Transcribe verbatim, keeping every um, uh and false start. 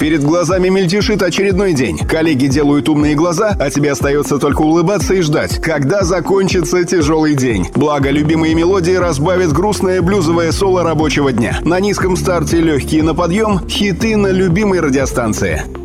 Перед глазами мельтешит очередной день. Коллеги делают умные глаза, а тебе остается только улыбаться и ждать, когда закончится тяжелый день. Благо, любимые мелодии разбавят грустное блюзовое соло рабочего дня. На низком старте легкие на подъем, хиты на любимой радиостанции.